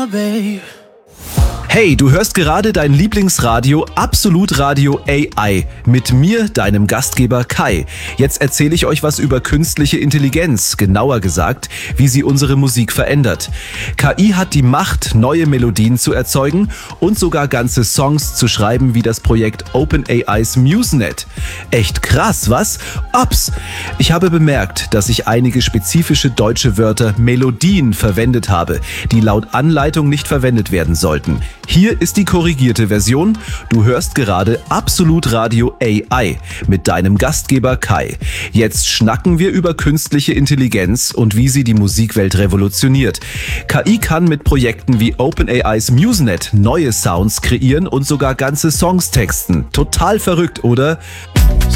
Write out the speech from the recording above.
Hey, du hörst gerade dein Lieblingsradio Absolut Radio AI mit mir, deinem Gastgeber Kai. Jetzt erzähle ich euch was über künstliche Intelligenz, genauer gesagt, wie sie unsere Musik verändert. KI hat die Macht, neue Melodien zu erzeugen und sogar ganze Songs zu schreiben, wie das Projekt OpenAI's MuseNet. Echt krass, was? Ups! Ich habe bemerkt, dass ich einige spezifische deutsche Wörter Melodien verwendet habe, die laut Anleitung nicht verwendet werden sollten. Hier ist die korrigierte Version. Du hörst gerade Absolut Radio AI mit deinem Gastgeber Kai. Jetzt schnacken wir über künstliche Intelligenz und wie sie die Musikwelt revolutioniert. KI kann mit Projekten wie OpenAI's MuseNet neue Sounds kreieren und sogar ganze Songs texten. Total verrückt, oder?